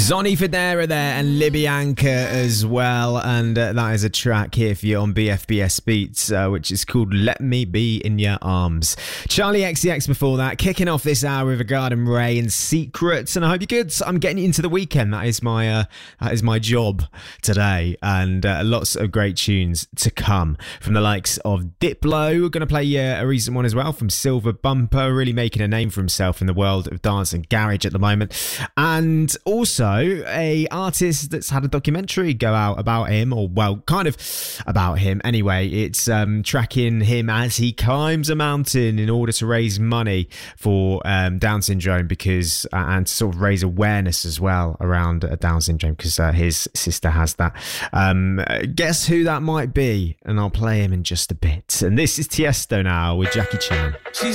Zonny Federa there and Libyanka as well, and that is a track here for you on BFBS Beats, which is called Let Me Be In Your Arms. Charlie XCX before that, kicking off this hour with Garden Ray and Secrets, and I hope you're good. I'm getting into the weekend. That is my job today, and lots of great tunes to come from the likes of Diplo. We're going to play a recent one as well from Silver Bumper, really making a name for himself in the world of dance and garage at the moment, and also a artist that's had a documentary go out about him, or well, kind of about him anyway. It's tracking him as he climbs a mountain in order to raise money for Down syndrome, because and to sort of raise awareness as well around Down syndrome, because his sister has that. Guess who that might be? And I'll play him in just a bit. And this is Tiesto now with Jackie Chan. She's